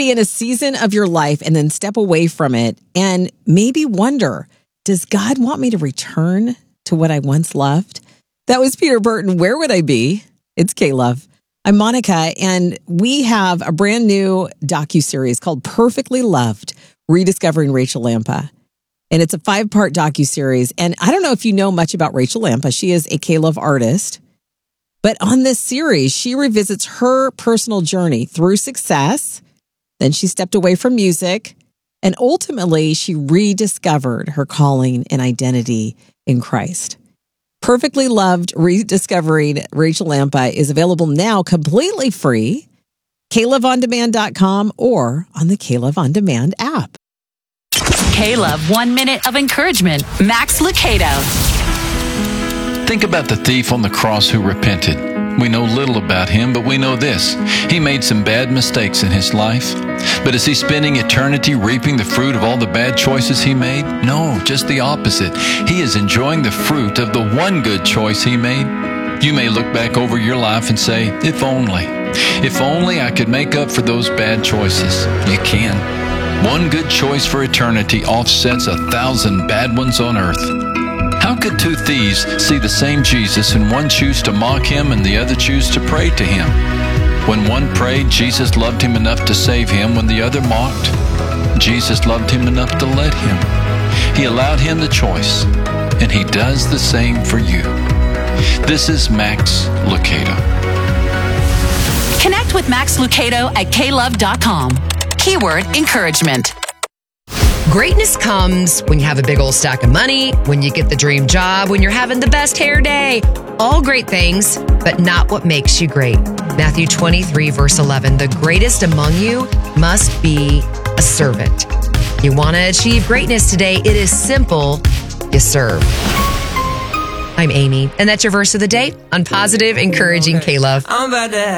be in a season of your life and then step away from it and maybe wonder, does God want me to return to what I once loved? That was Peter Burton. Where would I be? It's K-Love. I'm Monica, and we have a brand new docuseries called Perfectly Loved, Rediscovering Rachel Lampa. And it's a 5-part docuseries. And I don't know if you know much about Rachel Lampa. She is a K-Love artist. But on this series, she revisits her personal journey through success. Then she stepped away from music. And ultimately, she rediscovered her calling and identity in Christ. Perfectly Loved, Rediscovering Rachel Lampa is available now completely free. KLoveOnDemand.com or on the K-Love On Demand app. K-Love 1 Minute of Encouragement. Max Lucado. Think about the thief on the cross who repented. We know little about him, but we know this. He made some bad mistakes in his life. But is he spending eternity reaping the fruit of all the bad choices he made? No, just the opposite. He is enjoying the fruit of the one good choice he made. You may look back over your life and say, if only I could make up for those bad choices. You can. One good choice for eternity offsets 1,000 bad ones on earth. How could two thieves see the same Jesus and one choose to mock him and the other choose to pray to him? When one prayed, Jesus loved him enough to save him. When the other mocked, Jesus loved him enough to let him. He allowed him the choice, and he does the same for you. This is Max Lucado. Connect with Max Lucado at klove.com. Keyword encouragement. Greatness comes when you have a big old stack of money, when you get the dream job, when you're having the best hair day. All great things, but not what makes you great. Matthew 23, verse 11, the greatest among you must be a servant. You want to achieve greatness today, it is simple. You serve. I'm Amy, and that's your verse of the day on Positive Encouraging K-Love.